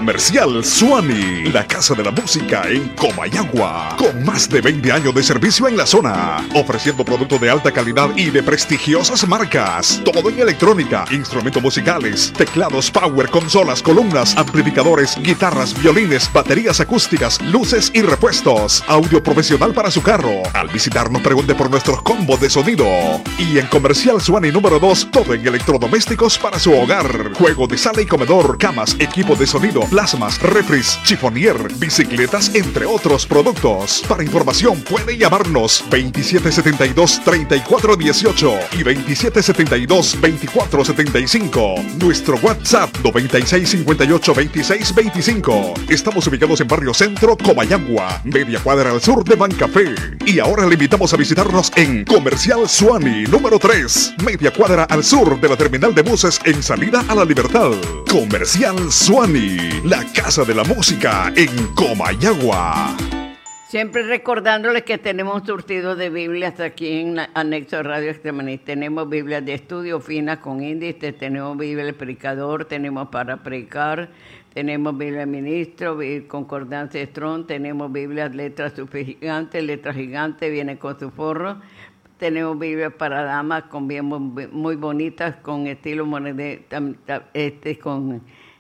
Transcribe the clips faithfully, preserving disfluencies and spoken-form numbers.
Comercial Suani, la casa de la música en Comayagua, con más de veinte años de servicio en la zona, ofreciendo productos de alta calidad y de prestigiosas marcas. Todo en electrónica, instrumentos musicales, teclados power, consolas, columnas, amplificadores, guitarras, violines, baterías acústicas, luces y repuestos. Audio profesional para su carro. Al visitarnos pregunte por nuestros combos de sonido. Y en Comercial Suani número dos, todo en electrodomésticos para su hogar. Juego de sala y comedor, camas, equipo de sonido, plasmas, refris, chifonier, bicicletas, entre otros productos. Para información puede llamarnos veintisiete setenta y dos, treinta y cuatro dieciocho y veintisiete setenta y dos, veinticuatro setenta y cinco. Nuestro WhatsApp noventa y seis cincuenta y ocho, veintiséis veinticinco. Estamos ubicados en Barrio Centro, Comayagua, media cuadra al sur de Bancafé. Y ahora le invitamos a visitarnos en Comercial Suani número tres, media cuadra al sur de la terminal de buses en salida a La Libertad. Comercial Suani, la casa de la música en Comayagua. Siempre recordándoles que tenemos un surtido de Biblias aquí en Anexo Radio Extremaní. Tenemos Biblias de estudio finas con índice, tenemos Biblia del predicador, tenemos para predicar, tenemos Biblia ministro, concordancia Strong, tenemos Biblias letras super gigantes, letras gigantes, viene con su forro. Tenemos Biblias para damas con bien muy bonitas, con estilo monedero, este, con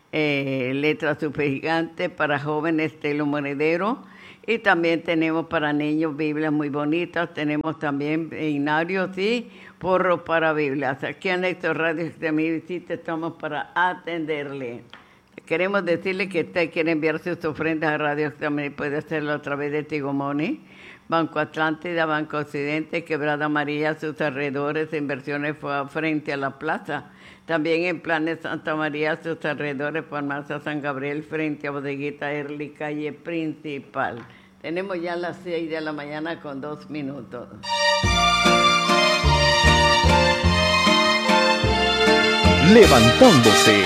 eh, letras super gigantes, para jóvenes estilo monedero. Y también tenemos para niños Biblias muy bonitas. Tenemos también binarios y porros para Biblias. Aquí en Néstor Radio Extremaní visita, estamos para atenderle. Queremos decirle que usted quiere enviar sus ofrendas a Radio Extremaní, puede hacerlo a través de Tigo Money, Banco Atlántida, Banco Occidente, Quebrada María, sus alrededores, Inversiones frente a la plaza. También en Planes Santa María, sus alrededores, Farmacia San Gabriel, frente a Bodeguita Early, calle principal. Tenemos ya las seis de la mañana con dos minutos. Levantándose